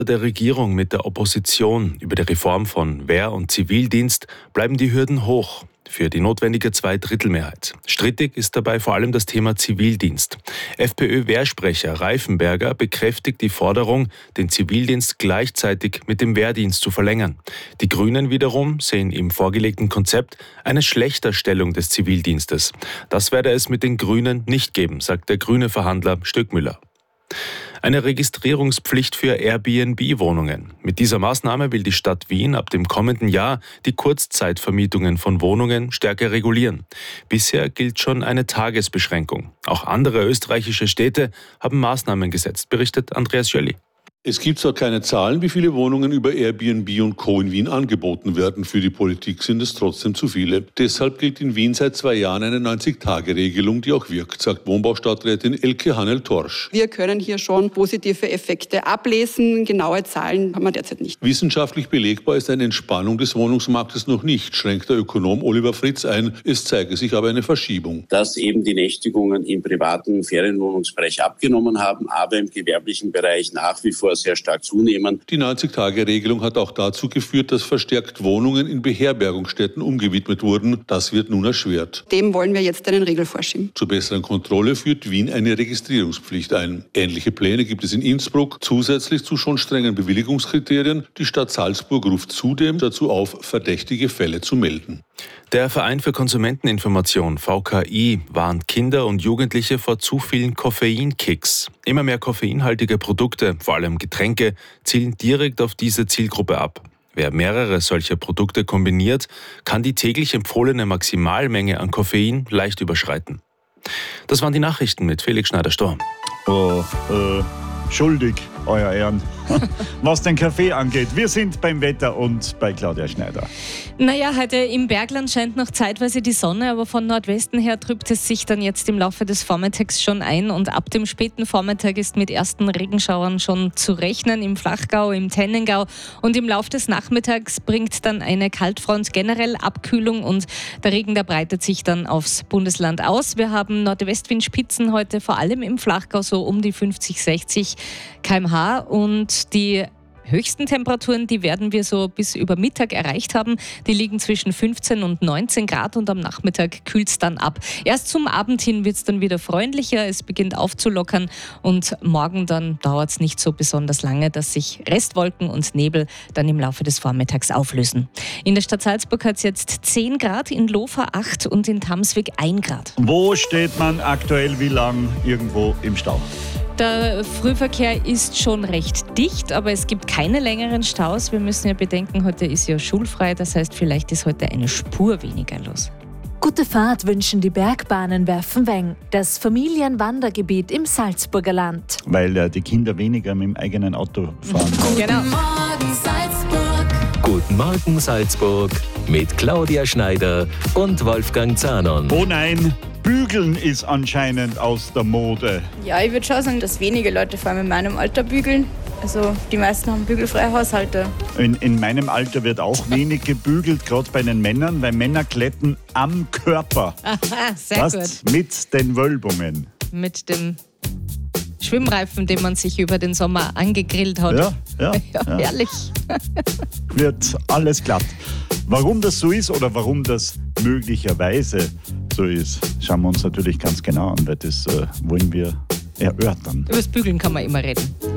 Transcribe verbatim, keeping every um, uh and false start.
der Regierung mit der Opposition über die Reform von Wehr- und Zivildienst bleiben die Hürden hoch für die notwendige Zweidrittelmehrheit. Strittig ist dabei vor allem das Thema Zivildienst. FPÖ-Wehrsprecher Reifenberger bekräftigt die Forderung, den Zivildienst gleichzeitig mit dem Wehrdienst zu verlängern. Die Grünen wiederum sehen im vorgelegten Konzept eine Schlechterstellung des Zivildienstes. Das werde es mit den Grünen nicht geben, sagt der grüne Verhandler Stöckmüller. Eine Registrierungspflicht für Airbnb-Wohnungen. Mit dieser Maßnahme will die Stadt Wien ab dem kommenden Jahr die Kurzzeitvermietungen von Wohnungen stärker regulieren. Bisher gilt schon eine Tagesbeschränkung. Auch andere österreichische Städte haben Maßnahmen gesetzt, berichtet Andreas Jölli. Es gibt zwar keine Zahlen, wie viele Wohnungen über Airbnb und Co. in Wien angeboten werden. Für die Politik sind es trotzdem zu viele. Deshalb gilt in Wien seit zwei Jahren eine neunzig-Tage-Regelung, die auch wirkt, sagt Wohnbaustadträtin Elke Hannel-Torsch. Wir können hier schon positive Effekte ablesen. Genaue Zahlen haben wir derzeit nicht. Wissenschaftlich belegbar ist eine Entspannung des Wohnungsmarktes noch nicht, schränkt der Ökonom Oliver Fritz ein. Es zeige sich aber eine Verschiebung. Dass eben die Nächtigungen im privaten Ferienwohnungsbereich abgenommen haben, aber im gewerblichen Bereich nach wie vor sehr stark zunehmen. Die neunzig-Tage-Regelung hat auch dazu geführt, dass verstärkt Wohnungen in Beherbergungsstätten umgewidmet wurden. Das wird nun erschwert. Dem wollen wir jetzt einen Riegel vorschieben. Zur besseren Kontrolle führt Wien eine Registrierungspflicht ein. Ähnliche Pläne gibt es in Innsbruck, zusätzlich zu schon strengen Bewilligungskriterien. Die Stadt Salzburg ruft zudem dazu auf, verdächtige Fälle zu melden. Der Verein für Konsumenteninformation V K I warnt Kinder und Jugendliche vor zu vielen Koffeinkicks. Immer mehr koffeinhaltige Produkte, vor allem Getränke, zielen direkt auf diese Zielgruppe ab. Wer mehrere solcher Produkte kombiniert, kann die täglich empfohlene Maximalmenge an Koffein leicht überschreiten. Das waren die Nachrichten mit Felix Schneider-Storm. Oh, äh, schuldig, Euer Ehren. Was den Kaffee angeht, wir sind beim Wetter und bei Claudia Schneider. Naja, heute im Bergland scheint noch zeitweise die Sonne, aber von Nordwesten her trübt es sich dann jetzt im Laufe des Vormittags schon ein und ab dem späten Vormittag ist mit ersten Regenschauern schon zu rechnen im Flachgau, im Tennengau und im Laufe des Nachmittags bringt dann eine Kaltfront generell Abkühlung und der Regen, der breitet sich dann aufs Bundesland aus. Wir haben Nordwestwindspitzen heute vor allem im Flachgau so um die fünfzig, sechzig Kilometer pro Stunde und die höchsten Temperaturen, die werden wir so bis über Mittag erreicht haben. Die liegen zwischen fünfzehn und neunzehn Grad und am Nachmittag kühlt es dann ab. Erst zum Abend hin wird es dann wieder freundlicher, es beginnt aufzulockern und morgen dann dauert es nicht so besonders lange, dass sich Restwolken und Nebel dann im Laufe des Vormittags auflösen. In der Stadt Salzburg hat es jetzt zehn Grad, in Lofa acht und in Tamswig ein Grad. Wo steht man aktuell wie lang irgendwo im Stau? Der Frühverkehr ist schon recht dicht, aber es gibt keine längeren Staus. Wir müssen ja bedenken, heute ist ja schulfrei, das heißt, vielleicht ist heute eine Spur weniger los. Gute Fahrt wünschen die Bergbahnen Werfenweng, das Familienwandergebiet im Salzburger Land. Weil äh, die Kinder weniger mit dem eigenen Auto fahren. Genau. Guten Morgen Salzburg. Guten Morgen Salzburg mit Claudia Schneider und Wolfgang Zahnon. Oh nein! Bügeln ist anscheinend aus der Mode. Ja, ich würde schon sagen, dass wenige Leute, vor allem in meinem Alter, bügeln. Also die meisten haben bügelfreie Haushalte. In, in meinem Alter wird auch wenig gebügelt, gerade bei den Männern, weil Männer kletten am Körper. Aha, sehr Was? gut. Mit den Wölbungen. Mit dem Schwimmreifen, den man sich über den Sommer angegrillt hat. Ja, ja, ja, ja. Herrlich. Wird alles glatt. Warum das so ist oder warum das möglicherweise so ist, schauen wir uns natürlich ganz genau an, weil das äh, wollen wir erörtern. Über das Bügeln kann man immer reden.